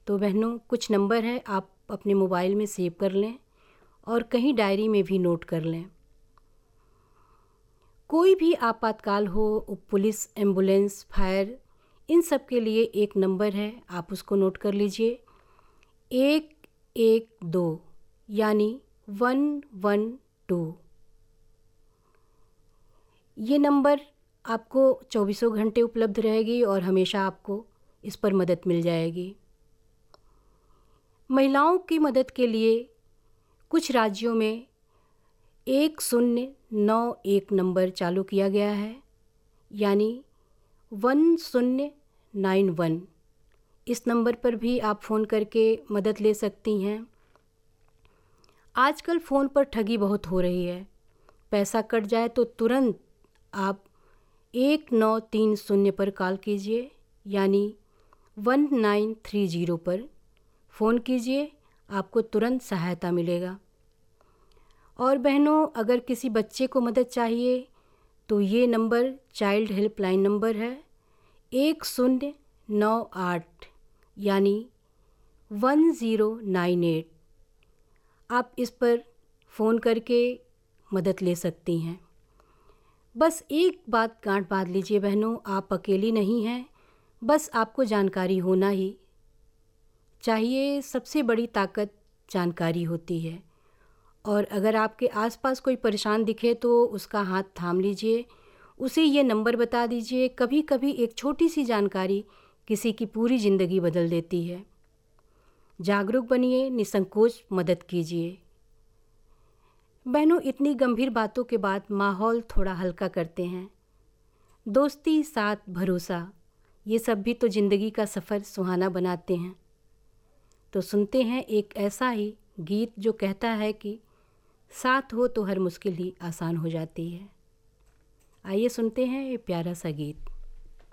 तो बहनों कुछ नंबर है, आप अपने मोबाइल में सेव कर लें और कहीं डायरी में भी नोट कर लें। कोई भी आपातकाल हो, पुलिस, एम्बुलेंस, फायर, इन सब के लिए एक नंबर है, आप उसको नोट कर लीजिए। 112 यानी 112। ये नंबर आपको चौबीसों घंटे उपलब्ध रहेगी और हमेशा आपको इस पर मदद मिल जाएगी। महिलाओं की मदद के लिए कुछ राज्यों में 1091 नंबर चालू किया गया है, यानी 1091। इस नंबर पर भी आप फ़ोन करके मदद ले सकती हैं। आजकल फ़ोन पर ठगी बहुत हो रही है। पैसा कट जाए तो तुरंत आप 1930 पर कॉल कीजिए, यानी 1930 पर फ़ोन कीजिए, आपको तुरंत सहायता मिलेगा। और बहनों, अगर किसी बच्चे को मदद चाहिए तो ये नंबर चाइल्ड हेल्पलाइन नंबर है 1098 यानी 1098। आप इस पर फ़ोन करके मदद ले सकती हैं। बस एक बात गांठ बांध लीजिए बहनों, आप अकेली नहीं हैं, बस आपको जानकारी होना ही चाहिए। सबसे बड़ी ताकत जानकारी होती है। और अगर आपके आसपास कोई परेशान दिखे तो उसका हाथ थाम लीजिए, उसे ये नंबर बता दीजिए। कभी कभी एक छोटी सी जानकारी किसी की पूरी ज़िंदगी बदल देती है। जागरूक बनिए, निसंकोच मदद कीजिए। बहनों, इतनी गंभीर बातों के बाद माहौल थोड़ा हल्का करते हैं। दोस्ती, साथ, भरोसा, ये सब भी तो ज़िंदगी का सफ़र सुहाना बनाते हैं। तो सुनते हैं एक ऐसा ही गीत जो कहता है कि साथ हो तो हर मुश्किल ही आसान हो जाती है। आइए सुनते हैं ये प्यारा सा गीत।